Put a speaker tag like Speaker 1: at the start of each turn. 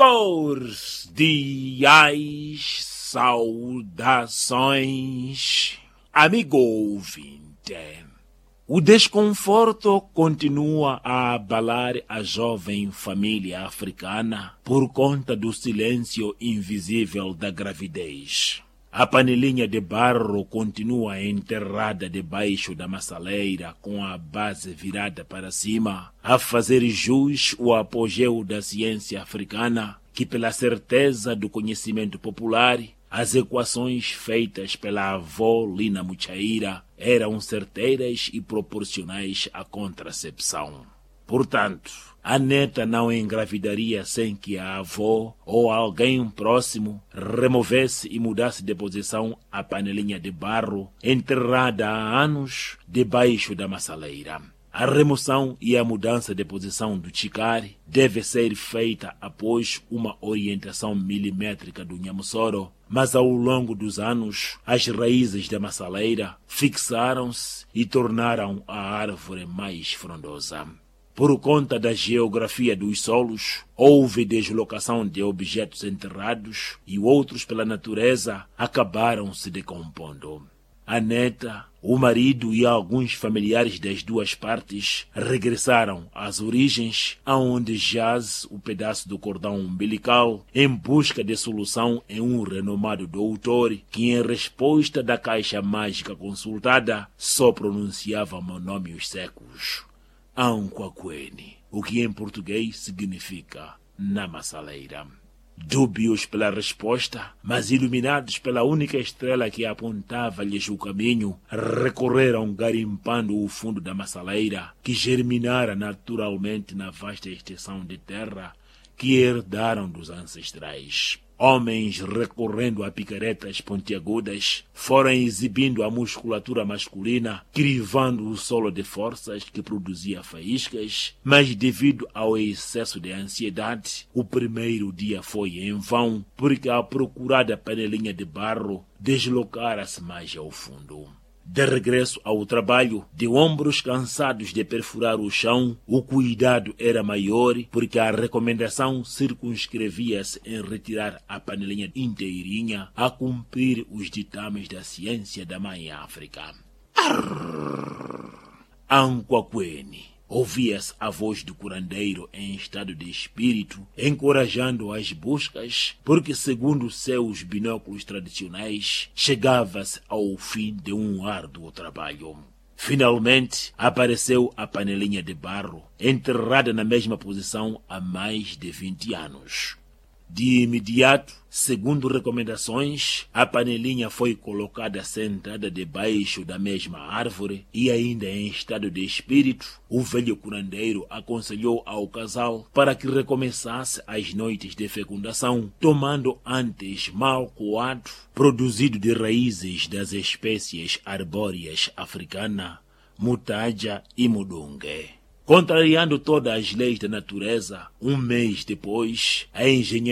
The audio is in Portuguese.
Speaker 1: Cordiais saudações, amigo ouvinte. O desconforto continua a abalar a jovem família africana por conta do silêncio invisível da gravidez. A panelinha de barro continua enterrada debaixo da maçaleira com a base virada para cima, a fazer jus ao apogeu da ciência africana, que pela certeza do conhecimento popular, as equações feitas pela avó Lina Muchaira eram certeiras e proporcionais à contracepção. Portanto, a neta não engravidaria sem que a avó ou alguém próximo removesse e mudasse de posição a panelinha de barro enterrada há anos debaixo da maçaleira. A remoção e a mudança de posição do chicari deve ser feita após uma orientação milimétrica do nhamussoro, mas ao longo dos anos, as raízes da maçaleira fixaram-se e tornaram a árvore mais frondosa. Por conta da geografia dos solos, houve deslocação de objetos enterrados e outros pela natureza acabaram se decompondo. A neta, o marido e alguns familiares das duas partes regressaram às origens, aonde jaz o pedaço do cordão umbilical, em busca de solução em um renomado doutor que, em resposta da caixa mágica consultada, só pronunciava monômios secos. Anquaquene, o que em português significa na maçaleira. Dúbios pela resposta, mas iluminados pela única estrela que apontava-lhes o caminho, recorreram garimpando o fundo da maçaleira, que germinara naturalmente na vasta extensão de terra que herdaram dos ancestrais. Homens recorrendo a picaretas pontiagudas foram exibindo a musculatura masculina, crivando o solo de forças que produzia faíscas, mas devido ao excesso de ansiedade, o primeiro dia foi em vão, porque a procurada panelinha de barro deslocara-se mais ao fundo. De regresso ao trabalho, de ombros cansados de perfurar o chão, o cuidado era maior porque a recomendação circunscrevia-se em retirar a panelinha inteirinha a cumprir os ditames da ciência da Mãe África. Anquaquene. Ouvia-se a voz do curandeiro em estado de espírito, encorajando as buscas, porque, segundo seus binóculos tradicionais, chegava-se ao fim de um árduo trabalho. Finalmente, apareceu a panelinha de barro, enterrada na mesma posição há mais de 20 anos. De imediato, segundo recomendações, a panelinha foi colocada sentada debaixo da mesma árvore e, ainda em estado de espírito, o velho curandeiro aconselhou ao casal para que recomeçasse as noites de fecundação, tomando antes mal coado, produzido de raízes das espécies arbóreas africana, mutaja e mudungue. Contrariando todas as leis da natureza, um mês depois, a engenharia